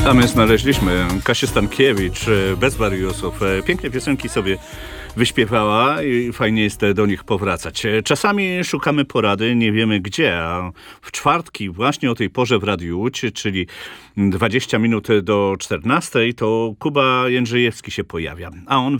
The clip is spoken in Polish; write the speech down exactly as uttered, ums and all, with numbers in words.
A my znaleźliśmy Kasię Stankiewicz, bez wariusów. Piękne piosenki sobie wyśpiewała i fajnie jest do nich powracać. Czasami szukamy porady, nie wiemy gdzie, a w czwartki właśnie o tej porze w Radiu Łódź, czyli dwadzieścia minut do czternastej, to Kuba Jędrzejewski się pojawia, a on